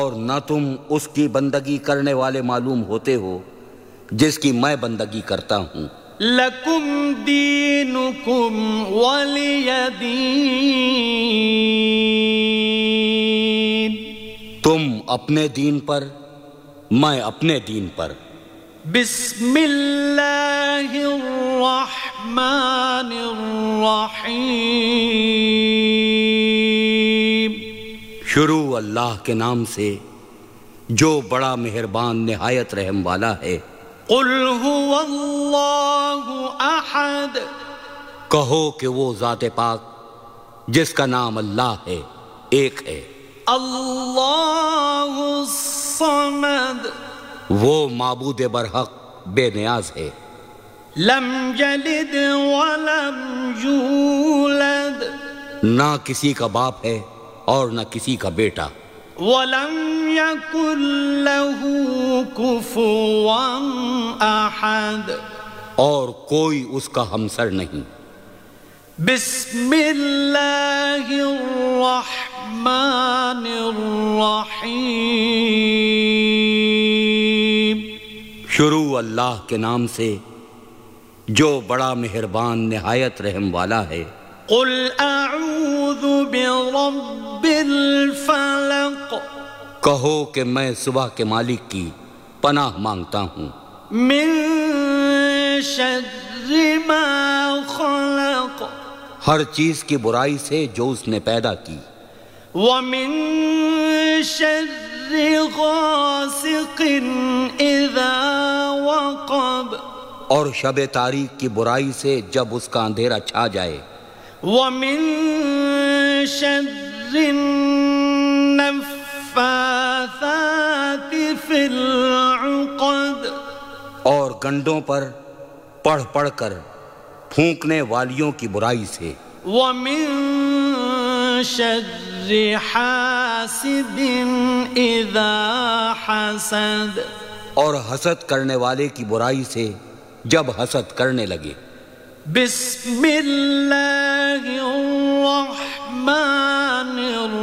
اور نہ تم اس کی بندگی کرنے والے معلوم ہوتے ہو جس کی میں بندگی کرتا ہوں۔ لَكُمْ دِينُكُمْ وَلِيَ دِينِ، تم اپنے دین پر، میں اپنے دین پر۔ بسم اللہ الرحمن الرحیم، شروع اللہ کے نام سے جو بڑا مہربان نہایت رحم والا ہے۔ قل هو اللہ احد، کہو کہ وہ ذات پاک جس کا نام اللہ ہے ایک ہے۔ اللہ الصمد، وہ معبود برحق بے نیاز ہے۔ لم یلد ولم یولد، نہ کسی کا باپ ہے اور نہ کسی کا بیٹا۔ وَلَمْ يَكُنْ لَهُ كُفُوًا أَحَدٌ، اور کوئی اس کا ہمسر نہیں۔ بسم اللہ الرحمن الرحیم، شروع اللہ کے نام سے جو بڑا مہربان نہایت رحم والا ہے۔ قل اعوذ برب الفلق، کہو کہ میں صبح کے مالک کی پناہ مانگتا ہوں۔ من شر ما خلق، ہر چیز کی برائی سے جو اس نے پیدا کی۔ ومن شر غاسق اذا وقب، اور شب تاریک کی برائی سے جب اس کا اندھیرا چھا جائے۔ ومن شر النفاثات فی العقد، اور گنڈوں پر پڑھ پڑھ کر پھونکنے والیوں کی برائی سے۔ ومن شر حاسد اذا حسد، اور حسد کرنے والے کی برائی سے جب حسد کرنے لگے۔ بسم اللہ الرحمن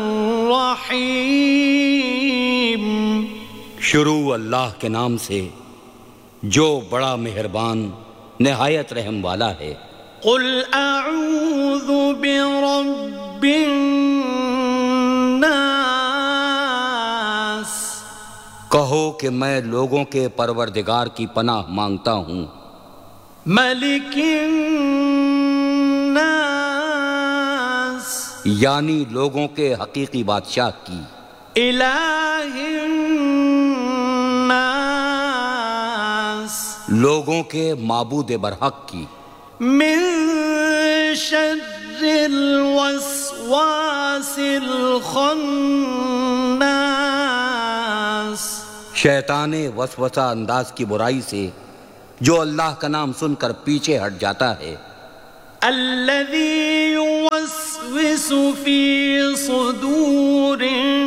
الرحیم، شروع اللہ کے نام سے جو بڑا مہربان نہایت رحم والا ہے۔ قل اعوذ برب الناس، کہو کہ میں لوگوں کے پروردگار کی پناہ مانگتا ہوں۔ ملک الناس، یعنی لوگوں کے حقیقی بادشاہ کی۔ الہ الناس، لوگوں کے معبود برحق کی۔ من شر الوسواس الخناس، شیطان وسوسہ انداز کی برائی سے جو اللہ کا نام سن کر پیچھے ہٹ جاتا ہے۔ الذی یوسوس فی صدور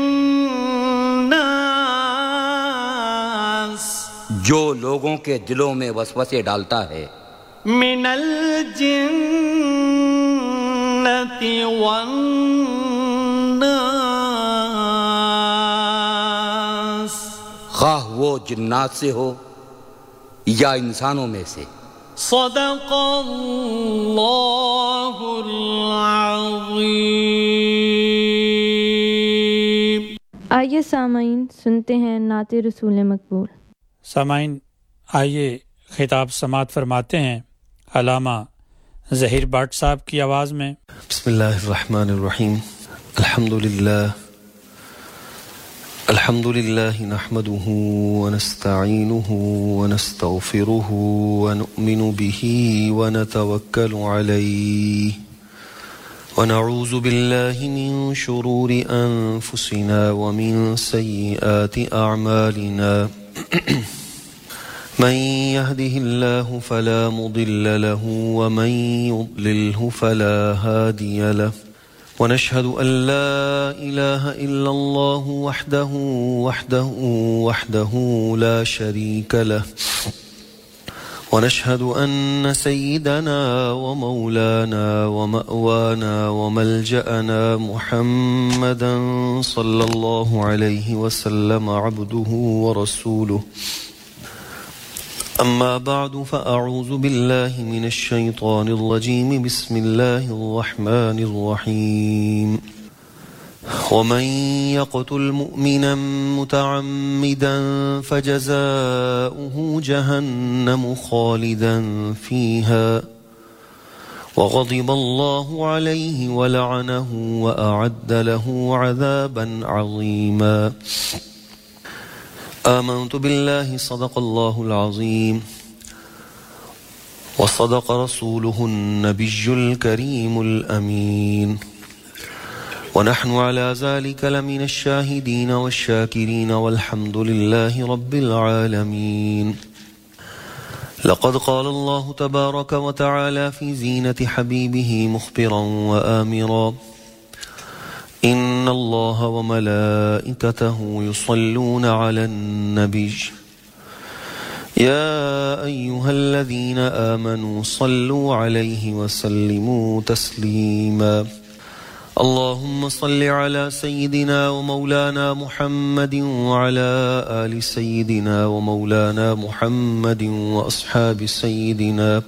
الناس، جو لوگوں کے دلوں میں وسوسے ڈالتا ہے۔ من الجنۃ والناس، خواہ وہ جنات سے ہو یا انسانوں میں سے۔ صدق اللہ العظیم۔ آئیے سامعین سنتے ہیں نعت رسول مقبول۔ سامعین آئیے خطاب سماعت فرماتے ہیں علامہ ظہیر بٹ صاحب کی آواز میں۔ بسم اللہ الرحمن الرحیم، الحمد للہ نحمده ونستعینه ونستغفره ونؤمن به ونتوکل علیہ ونعوذ باللہ من شرور انفسنا ومن سیئات اعمالنا من يهده الله فلا مضل له ومن يضلله فلا هادي له ونشهد أن لا إله إلا الله وحده لا شريك له ونشهد أن سيدنا ومولانا ومأوانا وملجأنا محمدا صلى الله عليه وسلم عبده ورسوله. أما بعد فأعوذ بالله من الشيطان الرجيم. بسم الله الرحمن الرحيم. ومن يقتل مؤمنا متعمدا فجزاؤه جهنم خالدا فيها وغضب الله عليه ولعنه وأعد له عذابا عظيما. آمنت بالله صدق الله العظيم وصدق رسوله النبي الكريم الأمين ونحن على ذلك لمن الشاهدين والشاكرين والحمد لله رب العالمين. لقد قال الله تبارك وتعالى في زينة حبيبه مخبرا وآمرا: إن الله وملائكته يصلون على النبي يا أيها الذين آمنوا صلوا عليه وسلموا تسليما. اللهم صل على سيدنا ومولانا محمد وعلى آل سيدنا ومولانا محمد وأصحاب سيدنا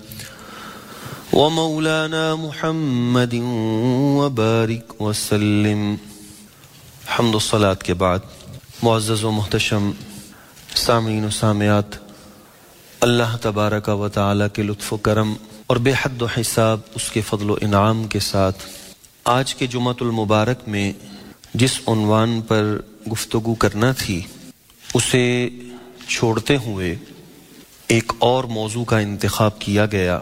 ومولانا محمد وبارك وسلم. حمد و صلاة کے بعد معزز و محتشم سامعین و سامعات، اللہ تبارک و تعالی کے لطف و کرم اور بے حد و حساب اس کے فضل و انعام کے ساتھ آج کے جمعۃ المبارک میں جس عنوان پر گفتگو کرنا تھی اسے چھوڑتے ہوئے ایک اور موضوع کا انتخاب کیا گیا،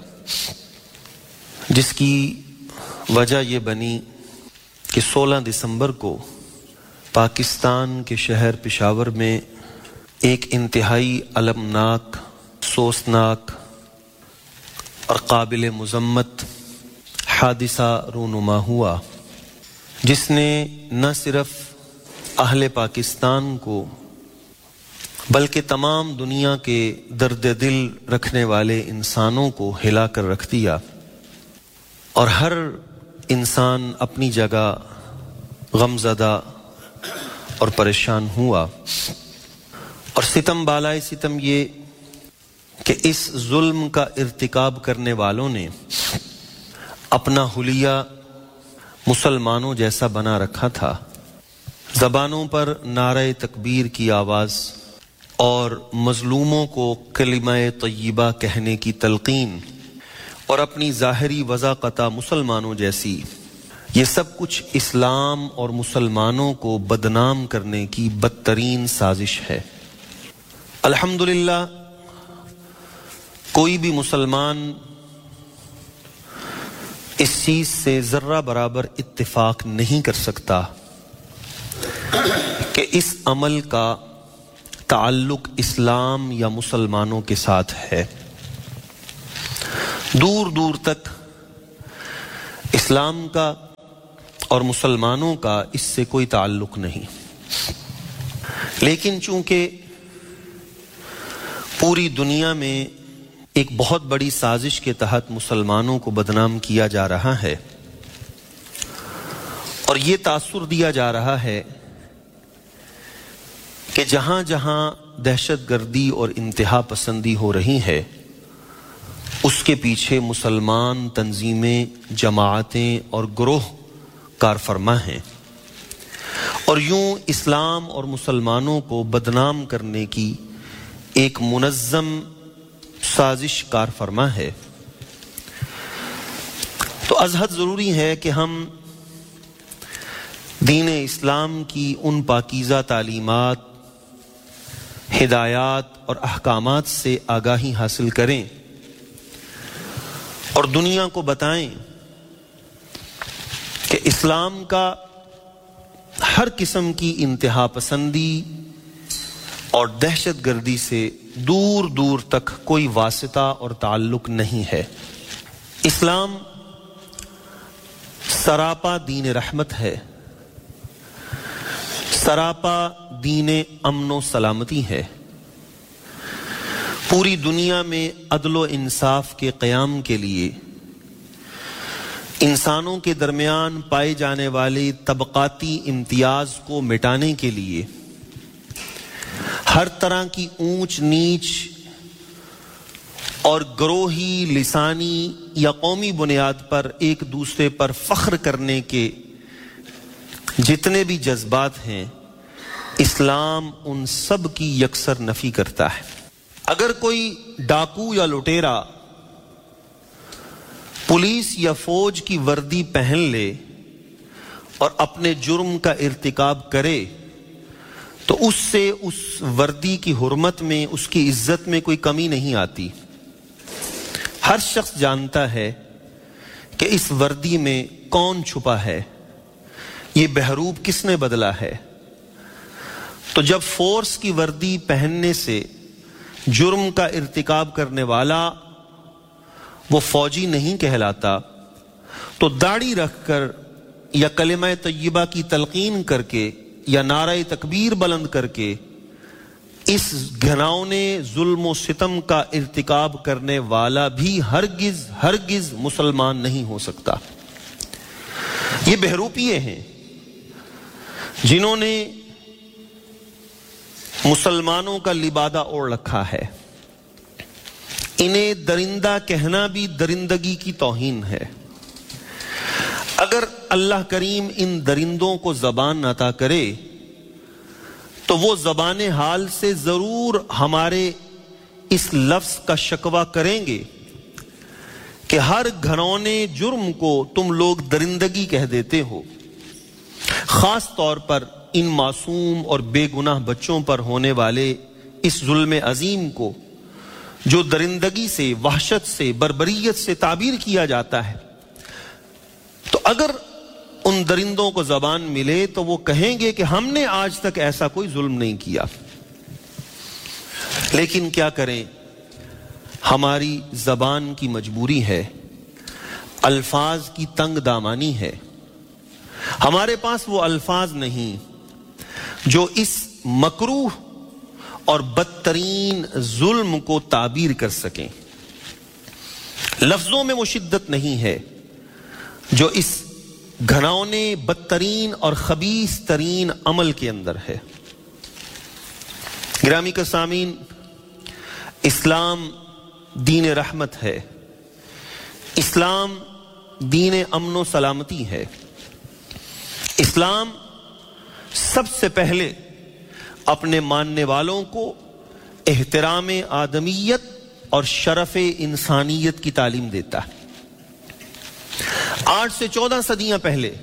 جس کی وجہ یہ بنی کہ 16 دسمبر کو پاکستان کے شہر پشاور میں ایک انتہائی المناک، افسوسناک اور قابل مذمت حادثہ رونما ہوا، جس نے نہ صرف اہل پاکستان کو بلکہ تمام دنیا کے درد دل رکھنے والے انسانوں کو ہلا کر رکھ دیا، اور ہر انسان اپنی جگہ غمزدہ اور پریشان ہوا، اور ستم بالائے ستم یہ کہ اس ظلم کا ارتکاب کرنے والوں نے اپنا حلیہ مسلمانوں جیسا بنا رکھا تھا۔ زبانوں پر نعرہ تکبیر کی آواز اور مظلوموں کو کلمہ طیبہ کہنے کی تلقین اور اپنی ظاہری وضاقتہ مسلمانوں جیسی، یہ سب کچھ اسلام اور مسلمانوں کو بدنام کرنے کی بدترین سازش ہے۔ الحمدللہ کوئی بھی مسلمان اس چیز سے ذرہ برابر اتفاق نہیں کر سکتا کہ اس عمل کا تعلق اسلام یا مسلمانوں کے ساتھ ہے۔ دور دور تک اسلام کا اور مسلمانوں کا اس سے کوئی تعلق نہیں، لیکن چونکہ پوری دنیا میں ایک بہت بڑی سازش کے تحت مسلمانوں کو بدنام کیا جا رہا ہے، اور یہ تاثر دیا جا رہا ہے کہ جہاں جہاں دہشت گردی اور انتہا پسندی ہو رہی ہے اس کے پیچھے مسلمان تنظیمیں، جماعتیں اور گروہ کارفرما ہیں، اور یوں اسلام اور مسلمانوں کو بدنام کرنے کی ایک منظم سازش کار فرما ہے۔ تو از حد ضروری ہے کہ ہم دین اسلام کی ان پاکیزہ تعلیمات، ہدایات اور احکامات سے آگاہی حاصل کریں اور دنیا کو بتائیں کہ اسلام کا ہر قسم کی انتہا پسندی اور دہشت گردی سے دور دور تک کوئی واسطہ اور تعلق نہیں ہے۔ اسلام سراپا دین رحمت ہے، سراپا دین امن و سلامتی ہے۔ پوری دنیا میں عدل و انصاف کے قیام کے لیے انسانوں کے درمیان پائے جانے والے طبقاتی امتیاز کو مٹانے کے لیے ہر طرح کی اونچ نیچ اور گروہی، لسانی یا قومی بنیاد پر ایک دوسرے پر فخر کرنے کے جتنے بھی جذبات ہیں، اسلام ان سب کی یکسر نفی کرتا ہے۔ اگر کوئی ڈاکو یا لٹیرا پولیس یا فوج کی وردی پہن لے اور اپنے جرم کا ارتکاب کرے تو اس سے اس وردی کی حرمت میں، اس کی عزت میں کوئی کمی نہیں آتی۔ ہر شخص جانتا ہے کہ اس وردی میں کون چھپا ہے، یہ بہروپ کس نے بدلا ہے۔ تو جب فورس کی وردی پہننے سے جرم کا ارتکاب کرنے والا وہ فوجی نہیں کہلاتا، تو داڑھی رکھ کر یا کلمہ طیبہ کی تلقین کر کے یا نعرہ تکبیر بلند کر کے اس گھناؤنے ظلم و ستم کا ارتکاب کرنے والا بھی ہرگز مسلمان نہیں ہو سکتا۔ یہ بہروپیے ہیں جنہوں نے مسلمانوں کا لبادہ اوڑھ رکھا ہے۔ انہیں درندہ کہنا بھی درندگی کی توہین ہے۔ اگر اللہ کریم ان درندوں کو زبان عطا کرے تو وہ زبان حال سے ضرور ہمارے اس لفظ کا شکوہ کریں گے کہ ہر گھنونے جرم کو تم لوگ درندگی کہہ دیتے ہو۔ خاص طور پر ان معصوم اور بے گناہ بچوں پر ہونے والے اس ظلم عظیم کو جو درندگی سے، وحشت سے، بربریت سے تعبیر کیا جاتا ہے، تو اگر ان درندوں کو زبان ملے تو وہ کہیں گے کہ ہم نے آج تک ایسا کوئی ظلم نہیں کیا۔ لیکن کیا کریں، ہماری زبان کی مجبوری ہے، الفاظ کی تنگ دامانی ہے۔ ہمارے پاس وہ الفاظ نہیں جو اس مکروہ اور بدترین ظلم کو تعبیر کر سکیں۔ لفظوں میں وہ شدت نہیں ہے جو اس گھناؤنے بدترین اور خبیث ترین عمل کے اندر ہے۔ گرامی کا سامعین، اسلام دین رحمت ہے، اسلام دین امن و سلامتی ہے۔ اسلام سب سے پہلے اپنے ماننے والوں کو احترام آدمیت اور شرف انسانیت کی تعلیم دیتا ہے۔ 8 سے 14 صدیاں پہلے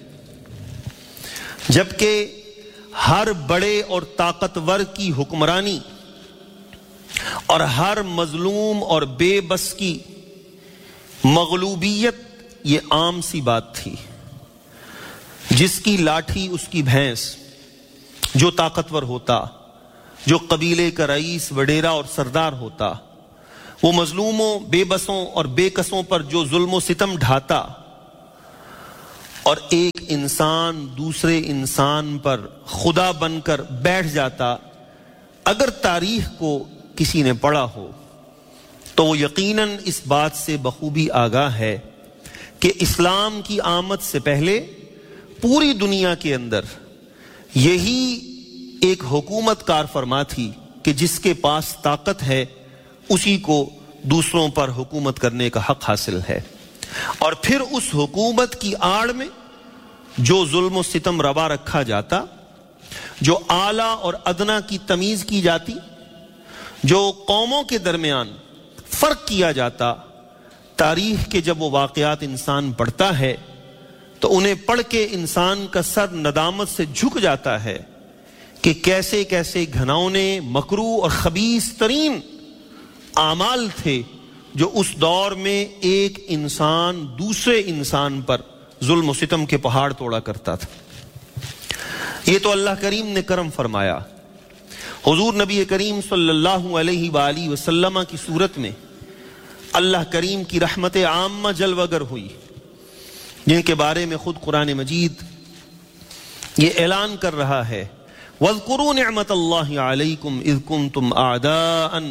جبکہ ہر بڑے اور طاقتور کی حکمرانی اور ہر مظلوم اور بے بس کی مغلوبیت یہ عام سی بات تھی، جس کی لاٹھی اس کی بھینس، جو طاقتور ہوتا، جو قبیلے کا رئیس، وڈیرا اور سردار ہوتا، وہ مظلوموں، بے بسوں اور بے کسوں پر جو ظلم و ستم ڈھاتا اور ایک انسان دوسرے انسان پر خدا بن کر بیٹھ جاتا، اگر تاریخ کو کسی نے پڑھا ہو تو وہ یقیناً اس بات سے بخوبی آگاہ ہے کہ اسلام کی آمد سے پہلے پوری دنیا کے اندر یہی ایک حکومت کار فرما تھی کہ جس کے پاس طاقت ہے اسی کو دوسروں پر حکومت کرنے کا حق حاصل ہے، اور پھر اس حکومت کی آڑ میں جو ظلم و ستم روا رکھا جاتا، جو اعلیٰ اور ادنا کی تمیز کی جاتی، جو قوموں کے درمیان فرق کیا جاتا، تاریخ کے جب وہ واقعات انسان پڑھتا ہے تو انہیں پڑھ کے انسان کا سر ندامت سے جھک جاتا ہے کہ کیسے کیسے گھناؤنے، مکروہ اور خبیث ترین اعمال تھے جو اس دور میں ایک انسان دوسرے انسان پر ظلم و ستم کے پہاڑ توڑا کرتا تھا۔ یہ تو اللہ کریم نے کرم فرمایا، حضور نبی کریم صلی اللہ علیہ وآلہ وسلم کی صورت میں اللہ کریم کی رحمت عامہ جلوہ گر ہوئی، جن کے بارے میں خود قرآن مجید یہ اعلان کر رہا ہے، وَاذْكُرُوا نِعْمَةَ اللَّهِ عَلَيْكُمْ إِذْ كُنْتُمْ أَعْدَاءً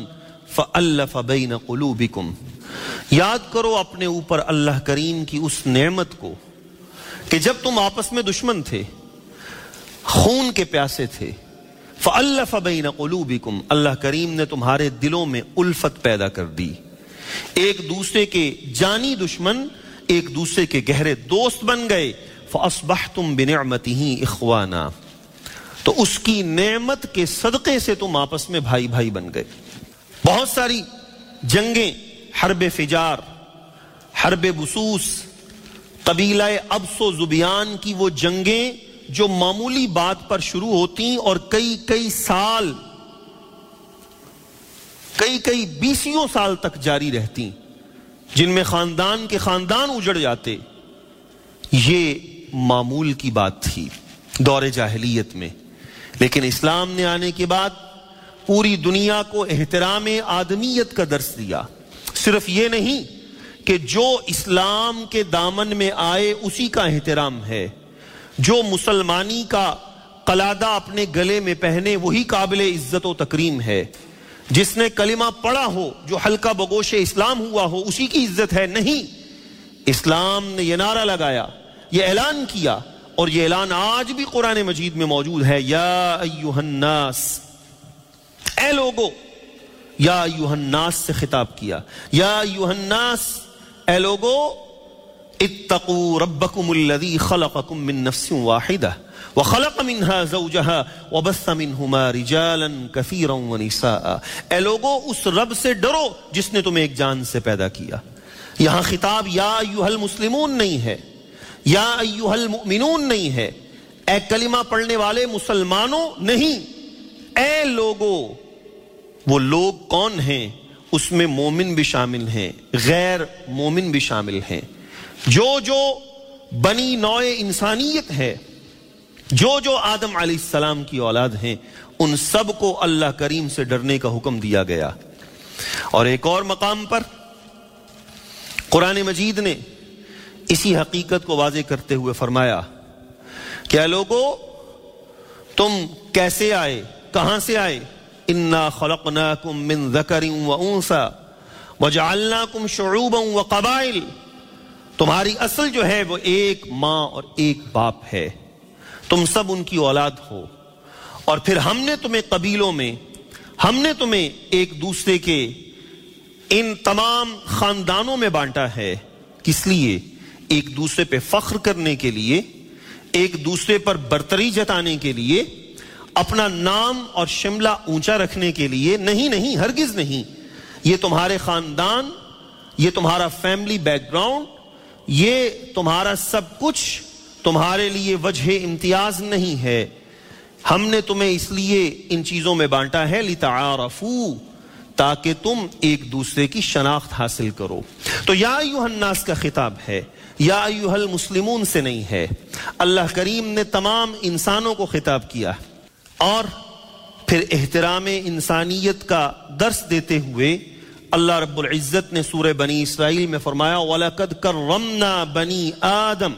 فألف بین قلوبکم، یاد کرو اپنے اوپر اللہ کریم کی اس نعمت کو کہ جب تم آپس میں دشمن تھے، خون کے پیاسے تھے، فألف بین قلوبکم، اللہ کریم نے تمہارے دلوں میں الفت پیدا کر دی، ایک دوسرے کے جانی دشمن ایک دوسرے کے گہرے دوست بن گئے، فأصبحتم بنعمتہ اخوانا، تو اس کی نعمت کے صدقے سے تم آپس میں بھائی بھائی بن گئے۔ بہت ساری جنگیں، حرب فجار، حرب بسوس، قبیلہ ابس و زبیان کی وہ جنگیں جو معمولی بات پر شروع ہوتی اور کئی سال، کئی بیسیوں سال تک جاری رہتی، جن میں خاندان کے خاندان اجڑ جاتے، یہ معمول کی بات تھی دور جاہلیت میں۔ لیکن اسلام نے آنے کے بعد پوری دنیا کو احترام آدمیت کا درس دیا۔ صرف یہ نہیں کہ جو اسلام کے دامن میں آئے اسی کا احترام ہے، جو مسلمانی کا قلادہ اپنے گلے میں پہنے وہی قابل عزت و تکریم ہے، جس نے کلمہ پڑھا ہو، جو حلقہ بگوش اسلام ہوا ہو، اسی کی عزت ہے۔ نہیں، اسلام نے یہ نعرہ لگایا، یہ اعلان کیا، اور یہ اعلان آج بھی قرآن مجید میں موجود ہے، یا ایھا الناس، اے لوگو، یا ایھا الناس سے خطاب کیا، یا ایھا الناس، اے لوگو، اتقوا ربکم الذی خلقکم من نفس واحدہ وخلق منها زوجها وبث منہما رجالا کثیرا ونساء، اے لوگو اس رب سے ڈرو جس نے تمہیں ایک جان سے پیدا کیا۔ یہاں خطاب یا ایھا المسلمون نہیں ہے، یا ایھا المؤمنون نہیں ہے، اے کلمہ پڑھنے والے مسلمانوں نہیں، اے لوگو۔ وہ لوگ کون ہیں؟ اس میں مومن بھی شامل ہیں، غیر مومن بھی شامل ہیں، جو بنی نوع انسانیت ہے، جو آدم علیہ السلام کی اولاد ہیں، ان سب کو اللہ کریم سے ڈرنے کا حکم دیا گیا۔ اور ایک اور مقام پر قرآن مجید نے اسی حقیقت کو واضح کرتے ہوئے فرمایا کہ اے لوگو، تم کیسے آئے، کہاں سے آئے؟ انا خلقناکم من ذکر و انثی وجعلناکم شعوبا وقبائل، تمہاری اصل جو ہے وہ ایک ماں اور ایک باپ ہے، تم سب ان کی اولاد ہو، اور پھر ہم نے تمہیں قبیلوں میں، ہم نے تمہیں ایک دوسرے کے ان تمام خاندانوں میں بانٹا ہے۔ کس لیے؟ ایک دوسرے پہ فخر کرنے کے لیے، ایک دوسرے پر برتری جتانے کے لیے، اپنا نام اور شملہ اونچا رکھنے کے لیے نہیں، ہرگز نہیں۔ یہ تمہارے خاندان، یہ تمہارا فیملی بیک گراؤنڈ، یہ تمہارا سب کچھ تمہارے لیے وجہ امتیاز نہیں ہے۔ ہم نے تمہیں اس لیے ان چیزوں میں بانٹا ہے لتعارفوا، تاکہ تم ایک دوسرے کی شناخت حاصل کرو۔ تو یا ایھا الناس کا خطاب ہے، یا ایھا المسلمون سے نہیں ہے۔ اللہ کریم نے تمام انسانوں کو خطاب کیا، اور پھر احترام انسانیت کا درس دیتے ہوئے اللہ رب العزت نے سورہ بنی اسرائیل میں فرمایا وَلَقَدْ كَرَّمْنَا بَنِي آدم،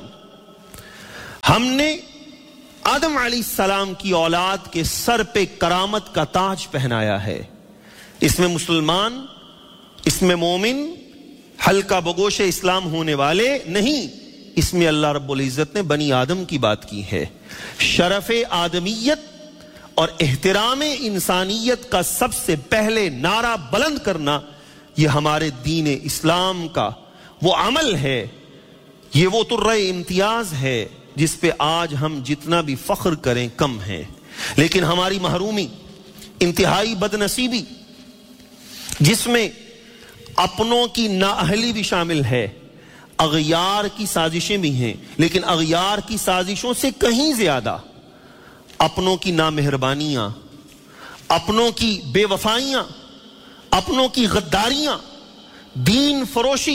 ہم نے آدم علیہ السلام کی اولاد کے سر پہ کرامت کا تاج پہنایا ہے۔ اس میں مسلمان، اس میں مومن، حلقہ بگوش اسلام ہونے والے نہیں، اس میں اللہ رب العزت نے بنی آدم کی بات کی ہے۔ شرف آدمیت اور احترام انسانیت کا سب سے پہلے نعرہ بلند کرنا یہ ہمارے دین اسلام کا وہ عمل ہے، یہ وہ طرہ امتیاز ہے جس پہ آج ہم جتنا بھی فخر کریں کم ہے۔ لیکن ہماری محرومی، انتہائی بدنصیبی، جس میں اپنوں کی نااہلی بھی شامل ہے، اغیار کی سازشیں بھی ہیں، لیکن اغیار کی سازشوں سے کہیں زیادہ اپنوں کی نامہربانیاں، اپنوں کی بے وفائیاں، اپنوں کی غداریاں، دین فروشی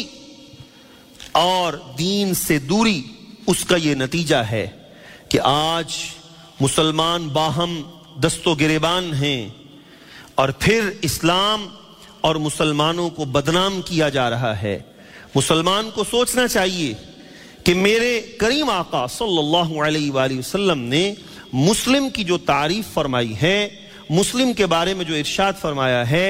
اور دین سے دوری، اس کا یہ نتیجہ ہے کہ آج مسلمان باہم دست و گریبان ہیں، اور پھر اسلام اور مسلمانوں کو بدنام کیا جا رہا ہے۔ مسلمان کو سوچنا چاہیے کہ میرے کریم آقا صلی اللہ علیہ وآلہ وسلم نے مسلم کی جو تعریف فرمائی ہے، مسلم کے بارے میں جو ارشاد فرمایا ہے،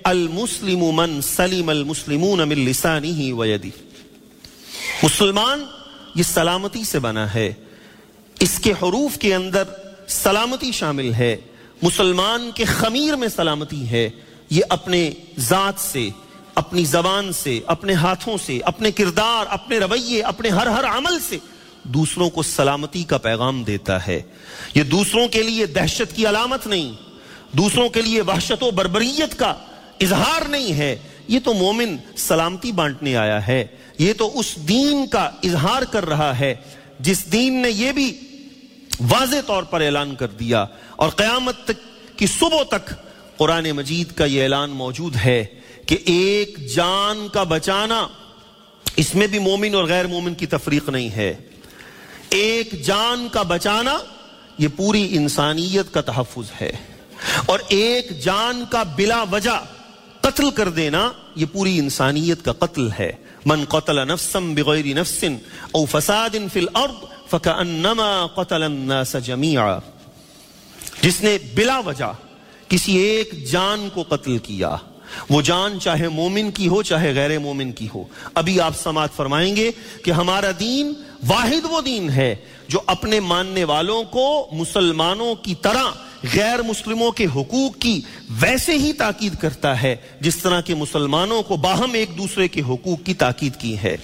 المسلم من سلم المسلمون من لسانه ویدہ. مسلمان یہ سلامتی سے بنا ہے، اس کے حروف کے اندر سلامتی شامل ہے. مسلمان کے خمیر میں سلامتی ہے، یہ اپنے ذات سے، اپنی زبان سے، اپنے ہاتھوں سے، اپنے کردار، اپنے رویے، اپنے ہر عمل سے دوسروں کو سلامتی کا پیغام دیتا ہے. یہ دوسروں کے لیے دہشت کی علامت نہیں، دوسروں کے لیے وحشت و بربریت کا اظہار نہیں ہے. یہ تو مومن سلامتی بانٹنے آیا ہے، یہ تو اس دین کا اظہار کر رہا ہے جس دین نے یہ بھی واضح طور پر اعلان کر دیا، اور قیامت تک کی صبح تک قرآن مجید کا یہ اعلان موجود ہے کہ ایک جان کا بچانا، اس میں بھی مومن اور غیر مومن کی تفریق نہیں ہے. ایک جان کا بچانا یہ پوری انسانیت کا تحفظ ہے، اور ایک جان کا بلا وجہ قتل کر دینا یہ پوری انسانیت کا قتل ہے. من قتل نفسا بغیر نفس او فساد فی الارض فکأنما قتل الناس جميعا. جس نے بلا وجہ کسی ایک جان کو قتل کیا، وہ جان چاہے مومن کی ہو چاہے غیر مومن کی ہو. ابھی آپ سماعت فرمائیں گے کہ ہمارا دین واحد وہ دین ہے جو اپنے ماننے والوں کو مسلمانوں کی طرح غیر مسلموں کے حقوق کی ویسے ہی تاکید کرتا ہے جس طرح کہ مسلمانوں کو باہم ایک دوسرے کے حقوق کی تاکید کی ہے.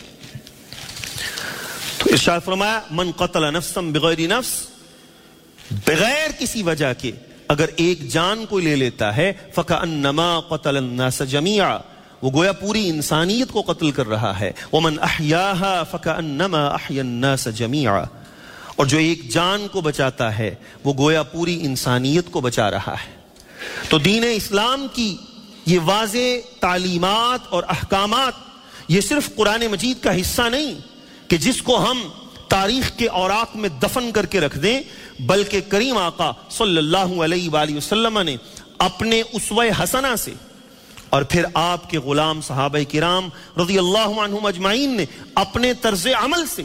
تو ارشاد فرمایا من قتل نفسا بغیر نفس، بغیر کسی وجہ کے اگر ایک جان کو لے لیتا ہے فکأنما قتل الناس جميعا، وہ گویا پوری انسانیت کو قتل کر رہا ہے. ومن احیاها فکأنما احیا الناس جميعا، اور جو ایک جان کو بچاتا ہے وہ گویا پوری انسانیت کو بچا رہا ہے. تو دین اسلام کی یہ واضح تعلیمات اور احکامات یہ صرف قرآن مجید کا حصہ نہیں کہ جس کو ہم تاریخ کے اوراق میں دفن کر کے رکھ دیں، بلکہ کریم آقا صلی اللہ علیہ وآلہ وسلم نے اپنے اسوہ حسنہ سے اور پھر آپ کے غلام صحابہ کرام رضی اللہ عنہم اجمعین نے اپنے طرز عمل سے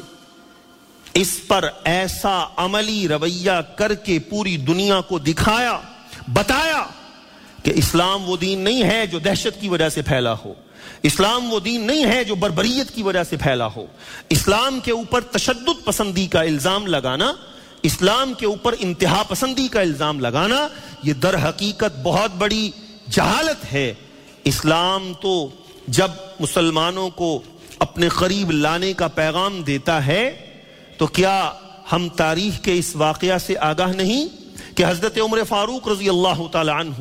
اس پر ایسا عملی رویہ کر کے پوری دنیا کو دکھایا، بتایا کہ اسلام وہ دین نہیں ہے جو دہشت کی وجہ سے پھیلا ہو، اسلام وہ دین نہیں ہے جو بربریت کی وجہ سے پھیلا ہو. اسلام کے اوپر تشدد پسندی کا الزام لگانا، اسلام کے اوپر انتہا پسندی کا الزام لگانا، یہ در حقیقت بہت بڑی جہالت ہے. اسلام تو جب مسلمانوں کو اپنے قریب لانے کا پیغام دیتا ہے تو کیا ہم تاریخ کے اس واقعہ سے آگاہ نہیں کہ حضرت عمر فاروق رضی اللہ تعالی عنہ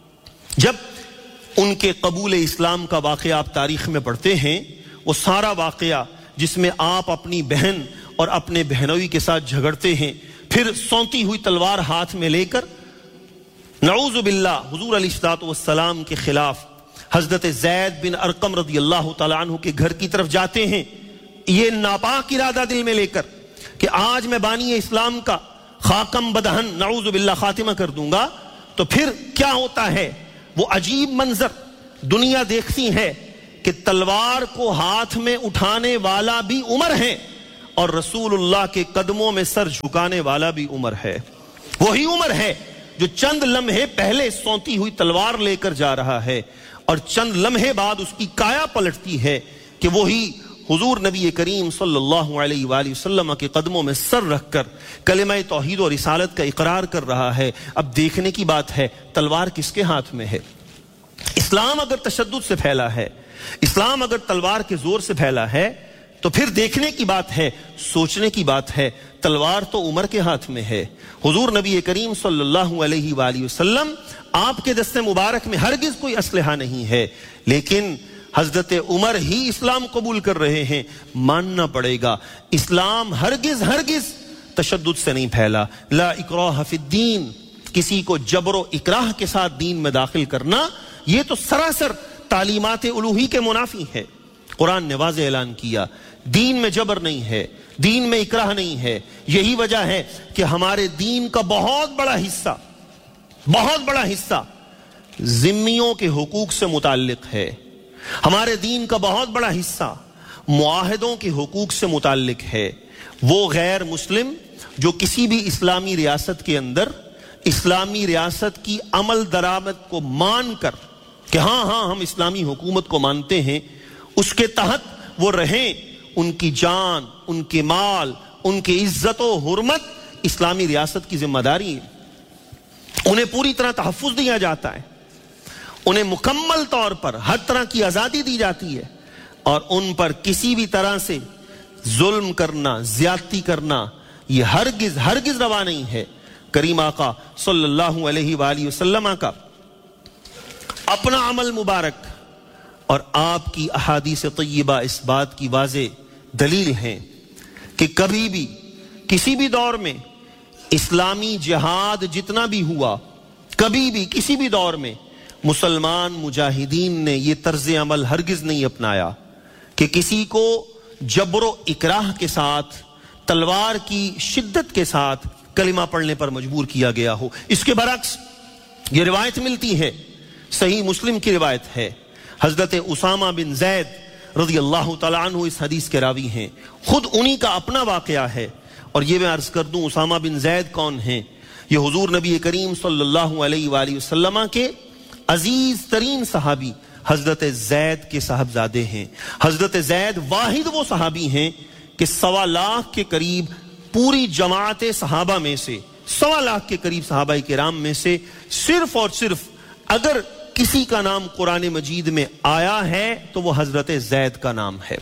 جب ان کے قبول اسلام کا واقعہ آپ تاریخ میں پڑھتے ہیں، وہ سارا واقعہ جس میں آپ اپنی بہن اور اپنے بہنوئی کے ساتھ جھگڑتے ہیں، پھر سونتی ہوئی تلوار ہاتھ میں لے کر نعوذ باللہ حضور علیہ الصلوۃ والسلام کے خلاف حضرت زید بن ارقم رضی اللہ تعالی عنہ کے گھر کی طرف جاتے ہیں، یہ ناپاک ارادہ دل میں لے کر کہ آج میں بانی اسلام کا خاکم بدہن نعوذ باللہ خاتمہ کر دوں گا. تو پھر کیا ہوتا ہے؟ وہ عجیب منظر دنیا دیکھتی ہے کہ تلوار کو ہاتھ میں اٹھانے والا بھی عمر ہے اور رسول اللہ کے قدموں میں سر جھکانے والا بھی عمر ہے. وہی عمر ہے جو چند لمحے پہلے سونتی ہوئی تلوار لے کر جا رہا ہے، اور چند لمحے بعد اس کی کایا پلٹتی ہے کہ وہی حضور نبی کریم صلی اللہ علیہ وآلہ وسلم کے قدموں میں سر رکھ کر کلمہ توحید و رسالت کا اقرار کر رہا ہے. اب دیکھنے کی بات ہے تلوار کس کے ہاتھ میں ہے. اسلام اگر تشدد سے پھیلا ہے، اسلام اگر تلوار کے زور سے پھیلا ہے، تو پھر دیکھنے کی بات ہے، سوچنے کی بات ہے تلوار تو عمر کے ہاتھ میں ہے. حضور نبی کریم صلی اللہ علیہ وآلہ وسلم آپ کے دست مبارک میں ہرگز کوئی اسلحہ نہیں ہے، لیکن حضرت عمر ہی اسلام قبول کر رہے ہیں. ماننا پڑے گا اسلام ہرگز تشدد سے نہیں پھیلا. لا اکراہ فی الدین، کسی کو جبر و اکراہ کے ساتھ دین میں داخل کرنا یہ تو سراسر تعلیمات الوہی کے منافی ہے. قرآن نے واضح اعلان کیا دین میں جبر نہیں ہے، دین میں اکراہ نہیں ہے. یہی وجہ ہے کہ ہمارے دین کا بہت بڑا حصہ ذمیوں کے حقوق سے متعلق ہے. ہمارے دین کا بہت بڑا حصہ معاہدوں کے حقوق سے متعلق ہے. وہ غیر مسلم جو کسی بھی اسلامی ریاست کے اندر اسلامی ریاست کی عمل درآمد کو مان کر کہ ہاں ہم اسلامی حکومت کو مانتے ہیں، اس کے تحت وہ رہیں، ان کی جان، ان کے مال، ان کی عزت و حرمت اسلامی ریاست کی ذمہ داری ہے، انہیں پوری طرح تحفظ دیا جاتا ہے، انہیں مکمل طور پر ہر طرح کی آزادی دی جاتی ہے، اور ان پر کسی بھی طرح سے ظلم کرنا، زیادتی کرنا یہ ہرگز روا نہیں ہے۔ کریم آقا صلی اللہ علیہ وآلہ وسلم کا اپنا عمل مبارک اور آپ کی احادیث طیبہ اس بات کی واضح دلیل ہیں کہ کبھی بھی کسی بھی دور میں اسلامی جہاد جتنا بھی ہوا، کبھی بھی کسی بھی دور میں مسلمان مجاہدین نے یہ طرز عمل ہرگز نہیں اپنایا کہ کسی کو جبر و اکراہ کے ساتھ، تلوار کی شدت کے ساتھ کلمہ پڑھنے پر مجبور کیا گیا ہو۔ اس کے برعکس یہ روایت ملتی ہے، صحیح مسلم کی روایت ہے، حضرت اسامہ بن زید رضی اللہ تعالیٰ عنہ اس حدیث کے راوی ہیں، خود انہی کا اپنا واقعہ ہے۔ اور یہ میں عرض کر دوں اسامہ بن زید کون ہیں؟ یہ حضور نبی کریم صلی اللہ علیہ وآلہ وسلم کے عزیز ترین صحابی حضرت زید کے صاحبزادے ہیں۔ حضرت زید واحد وہ صحابی ہیں کہ 1.25 لاکھ کے قریب پوری جماعت صحابہ میں سے، 1.25 لاکھ کے قریب صحابہ کرام میں سے صرف اور صرف اگر کسی کا نام قرآن مجید میں آیا ہے تو وہ حضرت زید کا نام ہے۔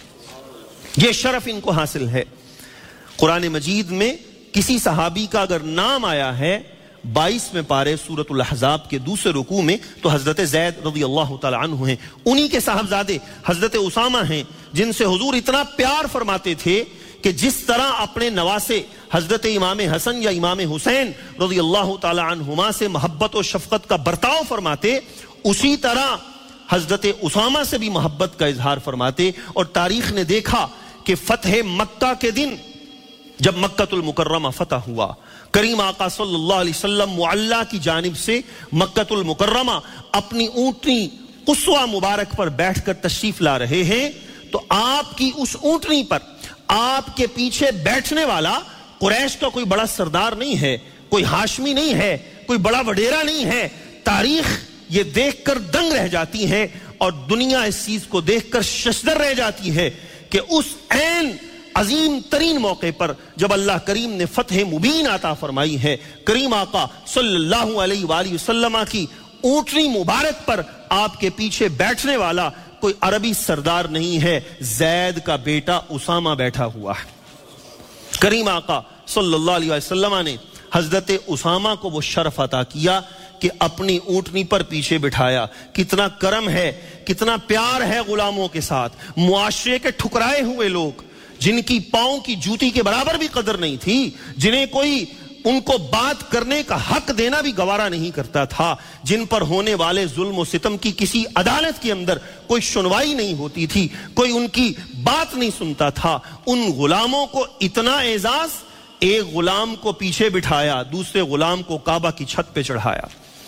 یہ شرف ان کو حاصل ہے۔ قرآن مجید میں کسی صحابی کا اگر نام آیا ہے 22 پارے سورۃ الاحزاب کے دوسرے رکوع میں تو حضرت زید رضی اللہ تعالی عنہ ہیں، انہی کے صاحبزادے حضرت اسامہ ہیں جن سے حضور اتنا پیار فرماتے تھے کہ جس طرح اپنے نواسے حضرت امام حسن یا امام حسین رضی اللہ تعالی عنہما سے محبت و شفقت کا برتاؤ فرماتے، اسی طرح حضرت اسامہ سے بھی محبت کا اظہار فرماتے۔ اور تاریخ نے دیکھا کہ فتح مکہ کے دن جب مکہ المکرمہ فتح ہوا، کریم آقا صلی اللہ علیہ وسلم معلیٰ کی جانب سے مکہ المکرمہ اپنی اونٹنی قصوہ مبارک پر بیٹھ کر تشریف لا رہے ہیں، تو آپ کی اس اونٹنی پر آپ کے پیچھے بیٹھنے والا قریش کا کوئی بڑا سردار نہیں ہے، کوئی ہاشمی نہیں ہے، کوئی بڑا وڈیرا نہیں ہے۔ تاریخ یہ دیکھ کر دنگ رہ جاتی ہے اور دنیا اس چیز کو دیکھ کر ششدر رہ جاتی ہے کہ اس عین عظیم ترین موقع پر جب اللہ کریم نے فتح مبین عطا فرمائی ہے، کریم آقا صلی اللہ علیہ وآلہ وسلم کی اونٹنی مبارک پر آپ کے پیچھے بیٹھنے والا کوئی عربی سردار نہیں ہے، زید کا بیٹا اسامہ بیٹھا ہوا ہے۔ کریم آقا صلی اللہ علیہ وسلم نے حضرت اسامہ کو وہ شرف عطا کیا کہ اپنی اونٹنی پر پیچھے بٹھایا۔ کتنا کرم ہے، کتنا پیار ہے غلاموں کے ساتھ۔ معاشرے کے ٹھکرائے ہوئے لوگ جن کی پاؤں کی جوتی کے برابر بھی قدر نہیں تھی، جنہیں کوئی ان کو بات کرنے کا حق دینا بھی گوارا نہیں کرتا تھا، جن پر ہونے والے ظلم و ستم کی کسی عدالت کے اندر کوئی سنوائی نہیں ہوتی تھی، کوئی ان کی بات نہیں سنتا تھا، ان غلاموں کو اتنا اعزاز، ایک غلام کو پیچھے بٹھایا، دوسرے غلام کو کعبہ کی چھت پہ چڑھایا۔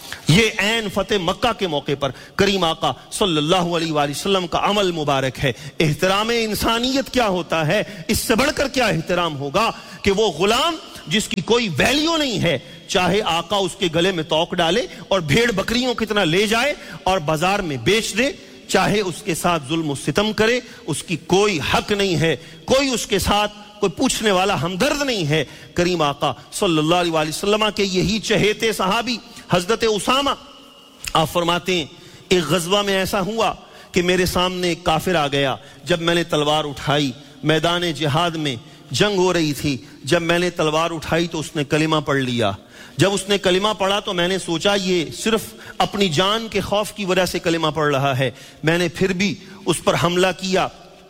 یہ عین فتح مکہ کے موقع پر کریم آقا صلی اللہ علیہ وآلہ وسلم کا عمل مبارک ہے۔ احترام انسانیت کیا ہوتا ہے، اس سے بڑھ کر کیا احترام ہوگا کہ وہ غلام جس کی کوئی ویلیو نہیں ہے، چاہے آقا اس کے گلے میں توق ڈالے اور بھیڑ بکریوں کتنا لے جائے اور بازار میں بیچ دے، چاہے اس کے ساتھ ظلم و ستم کرے، اس کی کوئی حق نہیں ہے، کوئی اس کے ساتھ کوئی پوچھنے والا ہمدرد نہیں ہے۔ کریم آقا صلی اللہ علیہ وآلہ وسلم کے یہی چہیتے صحابی حضرت اسامہ، آپ فرماتے ہیں ایک غزوہ میں ایسا ہوا کہ میرے سامنے ایک کافر آ گیا، جب میں نے تلوار اٹھائی، میدان جہاد میں جنگ ہو رہی تھی، جب میں نے تلوار اٹھائی تو اس نے کلمہ پڑھ لیا۔ جب اس نے کلمہ پڑھا تو میں نے سوچا یہ صرف اپنی جان کے خوف کی وجہ سے کلمہ پڑھ رہا ہے، میں نے پھر بھی اس پر حملہ کیا،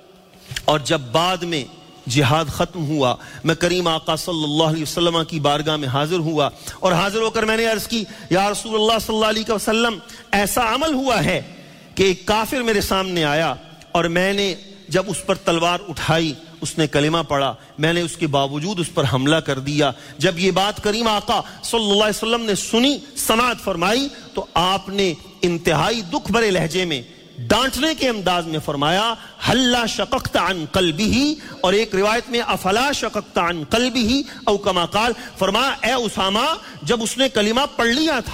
اور جب بعد میں جہاد ختم ہوا میں کریم آقا صلی اللہ علیہ وسلم کی بارگاہ میں حاضر ہوا، اور حاضر ہو کر میں نے عرض کی یا رسول اللہ صلی اللہ علیہ وسلم، ایسا عمل ہوا ہے کہ ایک کافر میرے سامنے آیا اور میں نے جب اس پر تلوار اٹھائی اس نے کلمہ پڑھا، میں نے اس کے باوجود اس پر حملہ کر دیا۔ جب یہ بات کریم آقا صلی اللہ علیہ وسلم نے سنی، سماعت فرمائی، تو آپ نے انتہائی دکھ بھرے لہجے میں ڈانٹنے کے انداز میں فرمایا حلا شققت عن قلبہ، اور ایک روایت میں افلا شققت عن قلبہ او کما قال، فرمایا اے اسامہ جب اس نے کلمہ پڑھ لیا تھا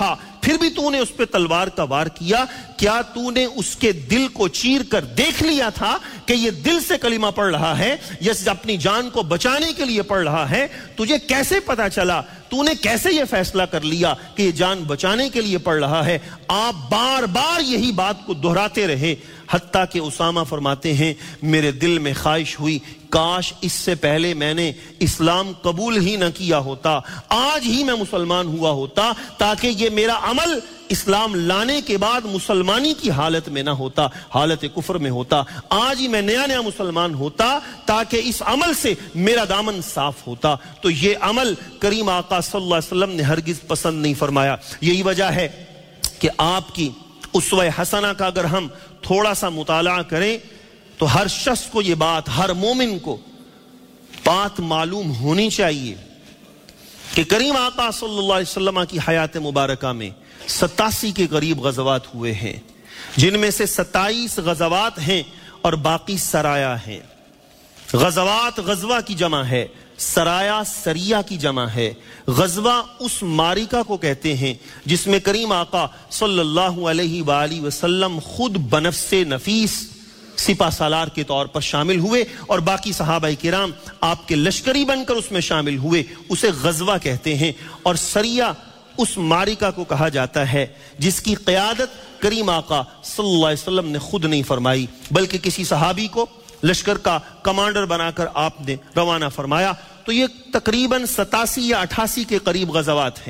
پھر بھی تو نے اس پہ تلوار کا وار کیا، کیا تو نے اس کے دل کو چیر کر دیکھ لیا تھا کہ یہ دل سے کلمہ پڑھ رہا ہے یا اپنی جان کو بچانے کے لیے پڑھ رہا ہے؟ تجھے کیسے پتا چلا؟ تو نے کیسے یہ فیصلہ کر لیا کہ یہ جان بچانے کے لیے پڑھ رہا ہے؟ آپ بار بار یہی بات کو دہراتے رہے، حتیٰ کہ اسامہ فرماتے ہیں میرے دل میں خواہش ہوئی کاش اس سے پہلے میں نے اسلام قبول ہی نہ کیا ہوتا، آج ہی میں مسلمان ہوا ہوتا، تاکہ یہ میرا عمل اسلام لانے کے بعد مسلمانی کی حالت میں نہ ہوتا، حالت کفر میں ہوتا، آج ہی میں نیا مسلمان ہوتا تاکہ اس عمل سے میرا دامن صاف ہوتا۔ تو یہ عمل کریم آقا صلی اللہ علیہ وسلم نے ہرگز پسند نہیں فرمایا۔ یہی وجہ ہے کہ آپ کی اسوہ حسنہ کا اگر ہم تھوڑا سا مطالعہ کریں تو ہر شخص کو یہ بات، ہر مومن کو بات معلوم ہونی چاہیے کہ کریم آقا صلی اللہ علیہ وسلم کی حیات مبارکہ میں 87 کے قریب غزوات ہوئے ہیں، جن میں سے 27 غزوات ہیں اور باقی سرایا ہیں۔ غزوات غزوہ کی جمع ہے، سرایا سریہ کی جمع ہے۔ غزوہ اس معرکہ کو کہتے ہیں جس میں کریم آقا صلی اللہ علیہ وآلہ وسلم خود بنفس نفیس سپہ سالار کے طور پر شامل ہوئے اور باقی صحابہ کرام آپ کے لشکری بن کر اس میں شامل ہوئے، اسے غزوہ کہتے ہیں۔ اور سریہ اس معرکہ کو کہا جاتا ہے جس کی قیادت کریم آقا صلی اللہ علیہ وسلم نے خود نہیں فرمائی، بلکہ کسی صحابی کو لشکر کا کمانڈر بنا کر آپ نے روانہ فرمایا۔ تو یہ تقریباً 87 یا 88 کے قریب غزوات ہیں۔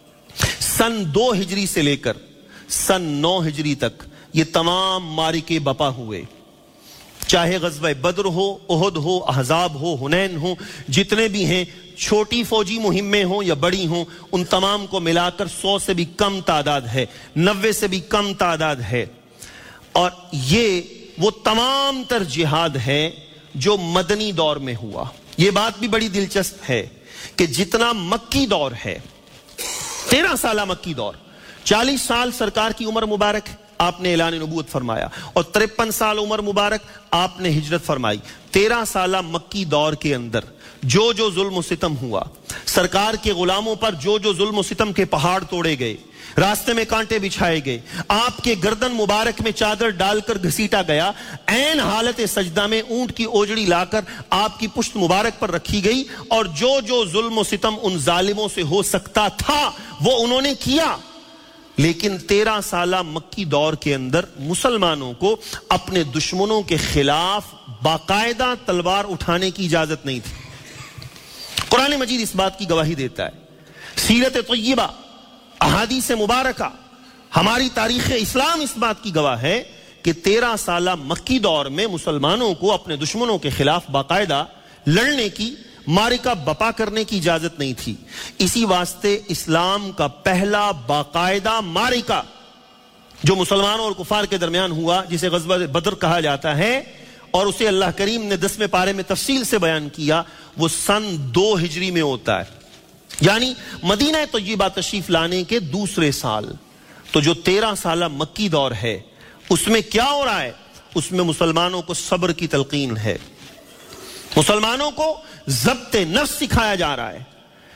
سن 2 ہجری سے لے کر سن 9 ہجری تک یہ تمام معرکے بپا ہوئے، چاہے غزوہ بدر ہو، احد ہو، احزاب ہو، حنین ہو، جتنے بھی ہیں، چھوٹی فوجی مہمیں ہوں یا بڑی ہوں، ان تمام کو ملا کر 100 سے بھی کم تعداد ہے، 90 سے بھی کم تعداد ہے۔ اور یہ وہ تمام تر جہاد ہے جو مدنی دور میں ہوا۔ یہ بات بھی بڑی دلچسپ ہے کہ جتنا مکی دور ہے، 13 سالہ مکی دور، 40 سال سرکار کی عمر مبارک آپ نے اعلان نبوت فرمایا اور 53 سال عمر مبارک آپ نے ہجرت فرمائی۔ 13 سالہ مکی دور کے اندر جو جو ظلم و ستم ہوا، سرکار کے غلاموں پر جو جو ظلم و ستم کے پہاڑ توڑے گئے، راستے میں کانٹے بچھائے گئے، آپ کے گردن مبارک میں چادر ڈال کر گھسیٹا گیا، عین حالت سجدہ میں اونٹ کی اوجڑی لا کر آپ کی پشت مبارک پر رکھی گئی، اور جو جو ظلم و ستم ان ظالموں سے ہو سکتا تھا وہ انہوں نے کیا۔ لیکن 13 سالہ مکی دور کے اندر مسلمانوں کو اپنے دشمنوں کے خلاف باقاعدہ تلوار اٹھانے کی اجازت نہیں تھی۔ قرآن مجید اس بات کی گواہی دیتا ہے، سیرت طیبہ، احادیث مبارکہ، ہماری تاریخ اسلام اس بات کی گواہ ہے کہ 13 سالہ مکی دور میں مسلمانوں کو اپنے دشمنوں کے خلاف باقاعدہ لڑنے کی، معرکہ بپا کرنے کی اجازت نہیں تھی۔ اسی واسطے اسلام کا پہلا باقاعدہ معرکہ جو مسلمانوں اور کفار کے درمیان ہوا، جسے غزوہ بدر کہا جاتا ہے اور اسے اللہ کریم نے 10ویں پارے میں تفصیل سے بیان کیا، وہ سن 2 ہجری میں ہوتا ہے، یعنی مدینہ طیبہ تشریف لانے کے دوسرے سال۔ تو جو 13 سالہ مکی دور ہے اس میں کیا ہو رہا ہے؟ اس میں مسلمانوں کو صبر کی تلقین ہے، مسلمانوں کو ضبط نفس سکھایا جا رہا ہے۔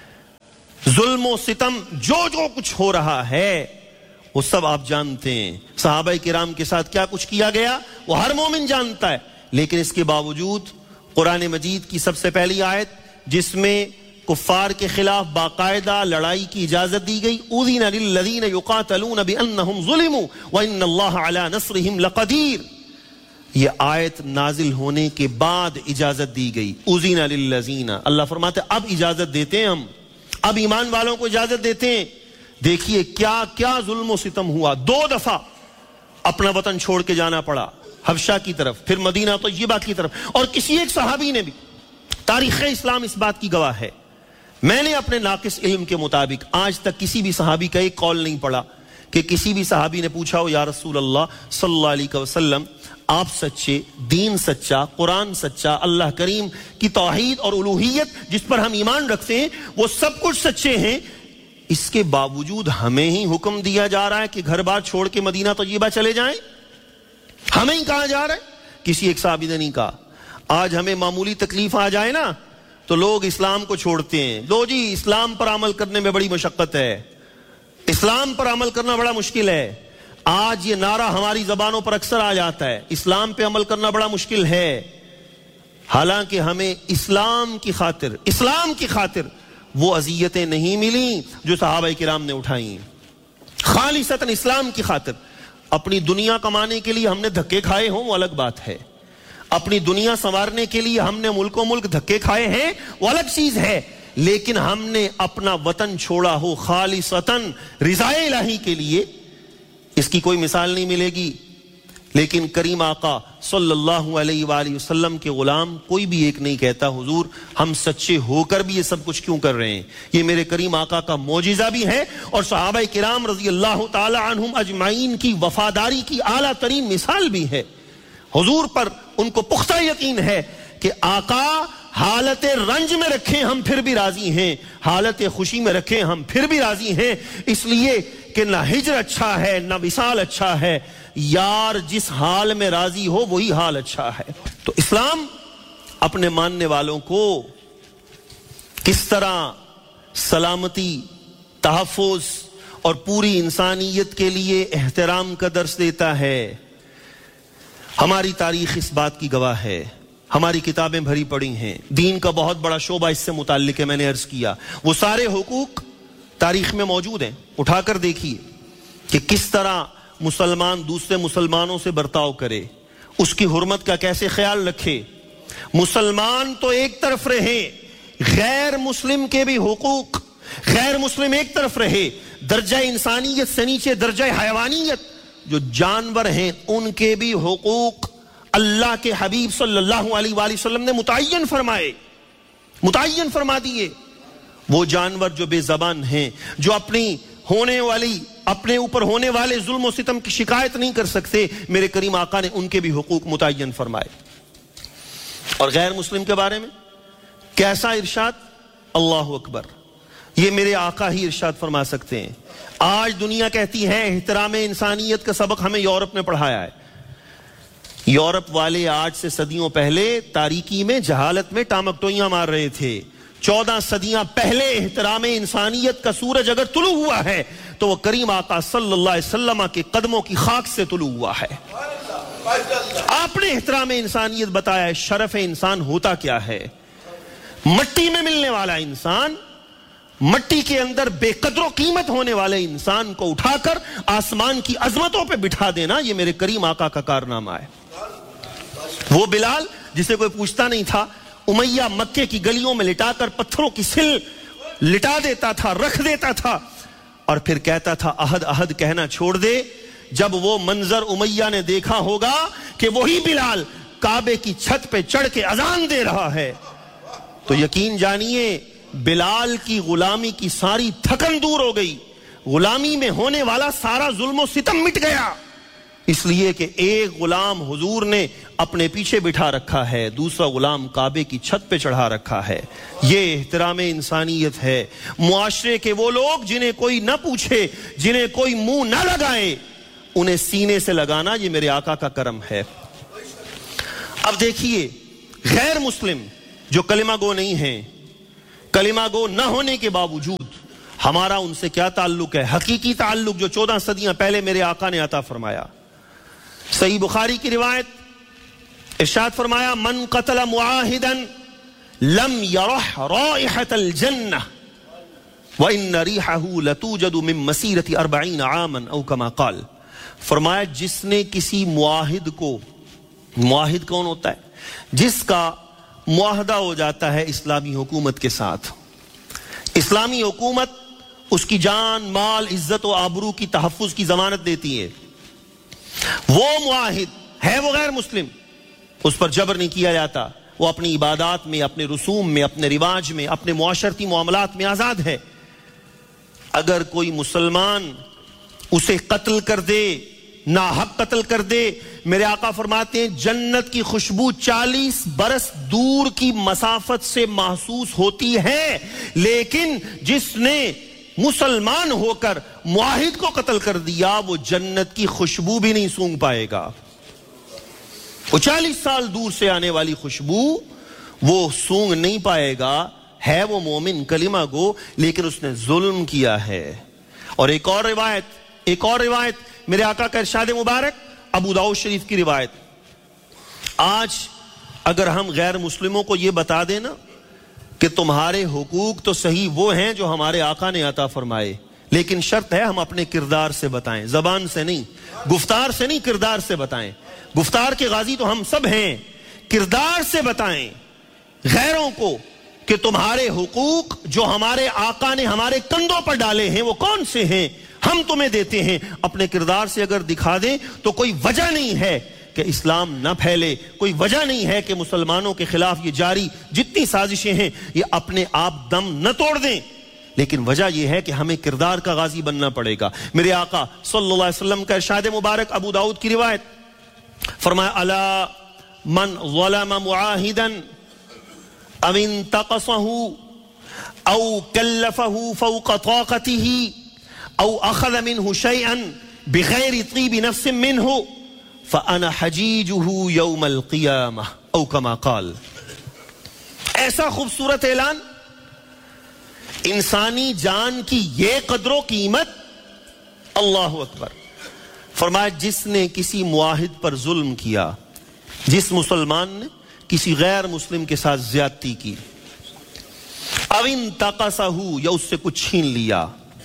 ظلم و ستم جو جو کچھ ہو رہا ہے وہ سب آپ جانتے ہیں، صحابہ کرام کے ساتھ کیا کچھ کیا گیا وہ ہر مومن جانتا ہے۔ لیکن اس کے باوجود قرآن مجید کی سب سے پہلی آیت جس میں کفار کے خلاف باقاعدہ لڑائی کی اجازت دی گئی، اذن للذین یقاتلون بانہم ظلموا وان اللہ علی نصرہم لقدیر، یہ آیت نازل ہونے کے بعد اجازت دی گئی۔ اذن للذین، اللہ فرماتے اب اجازت دیتے ہیں ہم، اب ایمان والوں کو اجازت دیتے ہیں۔ دیکھیے کیا کیا ظلم و ستم ہوا، 2 دفعہ اپنا وطن چھوڑ کے جانا پڑا حبشہ کی طرف، پھر مدینہ طیبہ کی طرف، اور کسی ایک صحابی نے بھی، تاریخ اسلام اس بات کی گواہ ہے، میں نے اپنے ناقص علم کے مطابق آج تک کسی بھی صحابی کا ایک قول نہیں پڑھا کہ کسی بھی صحابی نے پوچھا ہو یا رسول اللہ صلی اللہ علیہ وسلم آپ سچے، دین سچا، قرآن سچا، اللہ کریم کی توحید اور الوہیت جس پر ہم ایمان رکھتے ہیں وہ سب کچھ سچے ہیں، اس کے باوجود ہمیں ہی حکم دیا جا رہا ہے کہ گھر بار چھوڑ کے مدینہ طیبہ چلے جائیں، ہمیں ہی کہا جا رہا ہے۔ کسی ایک صحابی نے نہیں کہا۔ آج ہمیں معمولی تکلیف آ جائے نا تو لوگ اسلام کو چھوڑتے ہیں، لو جی اسلام پر عمل کرنے میں بڑی مشقت ہے، اسلام پر عمل کرنا بڑا مشکل ہے. آج یہ نعرہ ہماری زبانوں پر اکثر آ جاتا ہے, اسلام پہ عمل کرنا بڑا مشکل ہے. حالانکہ ہمیں اسلام کی خاطر وہ اذیتیں نہیں ملیں جو صحابہ کرام نے اٹھائیں. خالصتاً اسلام کی خاطر. اپنی دنیا کمانے کے لیے ہم نے دھکے کھائے ہوں وہ الگ بات ہے, اپنی دنیا سنوارنے کے لیے ہم نے ملک و ملک دھکے کھائے ہیں وہ الگ چیز ہے, لیکن ہم نے اپنا وطن چھوڑا ہو خالصتاً رضائے الہی کے لیے, اس کی کوئی مثال نہیں ملے گی. لیکن کریم آقا صلی اللہ علیہ وآلہ وسلم کے غلام کوئی بھی ایک نہیں کہتا حضور ہم سچے ہو کر بھی یہ سب کچھ کیوں کر رہے ہیں. یہ میرے کریم آقا کا معجزہ بھی ہے اور صحابہ کرام رضی اللہ تعالی عنہم اجمعین کی وفاداری کی اعلیٰ ترین مثال بھی ہے. حضور پر ان کو پختہ یقین ہے کہ آقا حالت رنج میں رکھیں ہم پھر بھی راضی ہیں, حالت خوشی میں رکھیں ہم پھر بھی راضی ہیں, اس لیے کہ نہ ہجر اچھا ہے نہ وصال اچھا ہے, یار جس حال میں راضی ہو وہی حال اچھا ہے. تو اسلام اپنے ماننے والوں کو کس طرح سلامتی, تحفظ اور پوری انسانیت کے لیے احترام کا درس دیتا ہے. ہماری تاریخ اس بات کی گواہ ہے, ہماری کتابیں بھری پڑی ہیں, دین کا بہت بڑا شعبہ اس سے متعلق ہے. میں نے عرض کیا وہ سارے حقوق تاریخ میں موجود ہیں, اٹھا کر دیکھیے کہ کس طرح مسلمان دوسرے مسلمانوں سے برتاؤ کرے, اس کی حرمت کا کیسے خیال رکھے. مسلمان تو ایک طرف رہے, غیر مسلم کے بھی حقوق, غیر مسلم ایک طرف رہے, درجہ انسانیت سے نیچے درجہ حیوانیت جو جانور ہیں ان کے بھی حقوق اللہ کے حبیب صلی اللہ علیہ وآلہ وسلم نے متعین فرما دیے. وہ جانور جو بے زبان ہیں, جو اپنے اوپر ہونے والے ظلم و ستم کی شکایت نہیں کر سکتے, میرے کریم آقا نے ان کے بھی حقوق متعین فرمائے. اور غیر مسلم کے بارے میں کیسا ارشاد, اللہ اکبر, یہ میرے آقا ہی ارشاد فرما سکتے ہیں. آج دنیا کہتی ہے احترام انسانیت کا سبق ہمیں یورپ نے پڑھایا ہے. یورپ والے آج سے صدیوں پہلے تاریکی میں جہالت میں ٹامکٹوئیاں مار رہے تھے. 14 صدیاں پہلے احترام انسانیت کا سورج اگر طلوع ہوا ہے تو وہ کریم آقا صلی اللہ علیہ وسلم کے قدموں کی خاک سے طلوع ہوا ہے. آپ نے احترام انسانیت بتایا ہے. شرف انسان ہوتا کیا ہے؟ مٹی میں ملنے والا انسان, مٹی کے اندر بے قدر و قیمت ہونے والے انسان کو اٹھا کر آسمان کی عظمتوں پہ بٹھا دینا, یہ میرے کریم آقا کا کارنامہ ہے. وہ بلال جسے کوئی پوچھتا نہیں تھا, امیہ مکے کی گلیوں میں لٹا کر پتھروں کی سل لٹا دیتا تھا, رکھ دیتا تھا, اور پھر کہتا تھا احد احد کہنا چھوڑ دے. جب وہ منظر امیہ نے دیکھا ہوگا کہ وہی بلال کعبے کی چھت پہ چڑھ کے اذان دے رہا ہے تو یقین جانیے بلال کی غلامی کی ساری تھکن دور ہو گئی, غلامی میں ہونے والا سارا ظلم و ستم مٹ گیا. اس لیے کہ ایک غلام حضور نے اپنے پیچھے بٹھا رکھا ہے, دوسرا غلام کعبے کی چھت پہ چڑھا رکھا ہے. یہ احترام انسانیت ہے. معاشرے کے وہ لوگ جنہیں کوئی نہ پوچھے, جنہیں کوئی منہ نہ لگائے, انہیں سینے سے لگانا یہ میرے آقا کا کرم ہے. اب دیکھیے غیر مسلم جو کلمہ گو نہیں ہیں, کلمہ گو نہ ہونے کے باوجود ہمارا ان سے کیا تعلق ہے؟ حقیقی تعلق جو 14 صدیاں پہلے میرے آقا نے عطا فرمایا. صحیح بخاری کی روایت, ارشاد فرمایا من قتل معاہدا لم یرح رائحة الجنہ وان ریحہ لتوجد من مسیرۃ 40 عاما او کما قال. فرمایا جس نے کسی معاہد کو, معاہد کون ہوتا ہے؟ جس کا معاہدہ ہو جاتا ہے اسلامی حکومت کے ساتھ, اسلامی حکومت اس کی جان مال عزت و آبرو کی تحفظ کی ضمانت دیتی ہے. وہ معاہد ہے وہ غیر مسلم, اس پر جبر نہیں کیا جاتا, وہ اپنی عبادات میں, اپنے رسوم میں, اپنے رواج میں, اپنے معاشرتی معاملات میں آزاد ہے. اگر کوئی مسلمان اسے قتل کر دے, ناحق قتل کر دے, میرے آقا فرماتے ہیں جنت کی خوشبو 40 برس دور کی مسافت سے محسوس ہوتی ہے, لیکن جس نے مسلمان ہو کر معاہد کو قتل کر دیا وہ جنت کی خوشبو بھی نہیں سونگھ پائے گا. وہ 40 سال دور سے آنے والی خوشبو وہ سونگھ نہیں پائے گا. ہے وہ مومن کلمہ گو, لیکن اس نے ظلم کیا ہے. اور ایک اور روایت میرے آقا کا ارشاد مبارک، ابو داؤد شریف کی روایت، آج اگر ہم غیر مسلموں کو یہ بتا دیں نا کہ تمہارے حقوق تو صحیح وہ ہیں جو ہمارے آقا نے عطا فرمائے، لیکن شرط ہے ہم اپنے کردار سے بتائیں، زبان سے نہیں، گفتار سے نہیں، کردار سے بتائیں۔ گفتار کے غازی تو ہم سب ہیں، کردار سے بتائیں غیروں کو کہ تمہارے حقوق جو ہمارے آقا نے ہمارے کندھوں پر ڈالے ہیں وہ کون سے ہیں، ہم تمہیں دیتے ہیں۔ اپنے کردار سے اگر دکھا دیں تو کوئی وجہ نہیں ہے کہ اسلام نہ پھیلے، کوئی وجہ نہیں ہے کہ مسلمانوں کے خلاف یہ جاری جتنی سازشیں ہیں یہ اپنے آپ دم نہ توڑ دیں، لیکن وجہ یہ ہے کہ ہمیں کردار کا غازی بننا پڑے گا۔ میرے آقا صلی اللہ علیہ وسلم کا ارشاد مبارک، ابو داؤد کی روایت، فرمایا الا من ظلم معاہدا او انتقصه او کلفه فوق طاقته او اخذ منه شيئا بغیر طیب نفس منه فانا حجیجه یوم القیامہ او کما قال۔ ایسا خوبصورت اعلان، انسانی جان کی یہ قدر و قیمت، اللہ اکبر۔ فرمایا جس نے کسی معاہد پر ظلم کیا، جس مسلمان نے کسی غیر مسلم کے ساتھ زیادتی کی، او انتقصہ یا اس سے کچھ چھین لیا،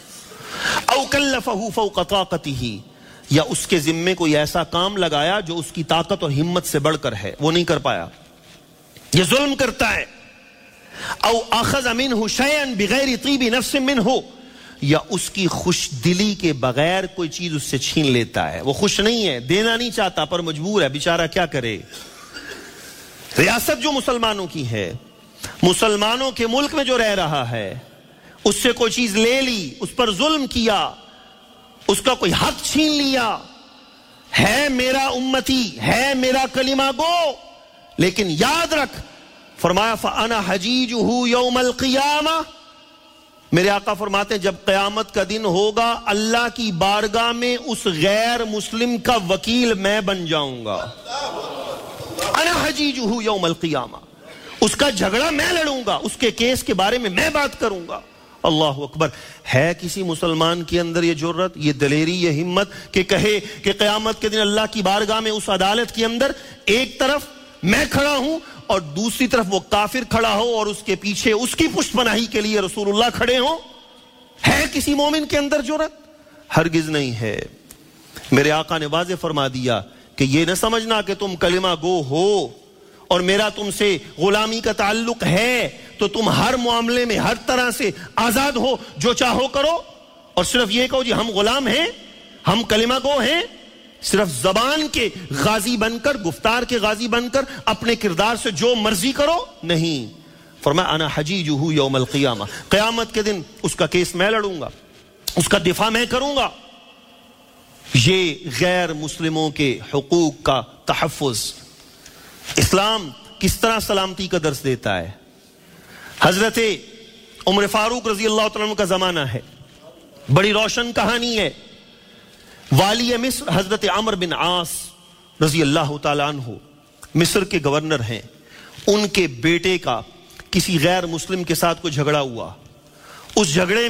او کلفہ فوق طاقتہ یا اس کے ذمے کوئی ایسا کام لگایا جو اس کی طاقت اور ہمت سے بڑھ کر ہے، وہ نہیں کر پایا، یہ ظلم کرتا ہے۔ او اخذ منہ شیئا بغیر طیب نفس منہ یا اس کی خوش دلی کے بغیر کوئی چیز اس سے چھین لیتا ہے، وہ خوش نہیں ہے، دینا نہیں چاہتا پر مجبور ہے، بیچارہ کیا کرے۔ ریاست جو مسلمانوں کی ہے، مسلمانوں کے ملک میں جو رہ رہا ہے، اس سے کوئی چیز لے لی، اس پر ظلم کیا، اس کا کوئی حق چھین لیا، ہے میرا امتی، ہے میرا کلمہ گو، لیکن یاد رکھ، فرمایا فَأَنَا حَجِيجُهُ يَوْمَ الْقِيَامَةِ، میرے آقا فرماتے ہیں جب قیامت کا دن ہوگا اللہ کی بارگاہ میں اس غیر مسلم کا وکیل میں بن جاؤں گا۔ انا حجیجہ یوم القیامہ، اس کا جھگڑا میں لڑوں گا، اس کے کیس کے بارے میں بات کروں گا۔ اللہ اکبر۔ ہے کسی مسلمان کے اندر یہ جرت، یہ دلیری، یہ ہمت کہ کہے کہ قیامت کے دن اللہ کی بارگاہ میں اس عدالت کے اندر ایک طرف میں کھڑا ہوں اور دوسری طرف وہ کافر کھڑا ہو اور اس کے پیچھے اس کی پشت پناہی کے لیے رسول اللہ کھڑے ہوں؟ ہے کسی مومن کے اندر جرت؟ ہرگز نہیں ہے۔ میرے آقا نے واضح فرما دیا کہ یہ نہ سمجھنا کہ تم کلمہ گو ہو اور میرا تم سے غلامی کا تعلق ہے تو تم ہر معاملے میں ہر طرح سے آزاد ہو، جو چاہو کرو، اور صرف یہ کہو جی ہم غلام ہیں، ہم کلمہ گو ہیں، صرف زبان کے غازی بن کر، گفتار کے غازی بن کر اپنے کردار سے جو مرضی کرو، نہیں۔ فرمایا انا حجیجہ یوم القیامہ، قیامت کے دن اس کا کیس میں لڑوں گا، اس کا دفاع میں کروں گا۔ یہ غیر مسلموں کے حقوق کا تحفظ اسلام کس طرح سلامتی کا درس دیتا ہے۔ حضرت عمر فاروق رضی اللہ تعالیٰ عنہ کا زمانہ ہے، بڑی روشن کہانی ہے۔ والی مصر حضرت عمرو بن عاص رضی اللہ تعالیٰ عنہ مصر کے گورنر ہیں، ان کے بیٹے کا کسی غیر مسلم کے ساتھ کوئی جھگڑا ہوا، اس جھگڑے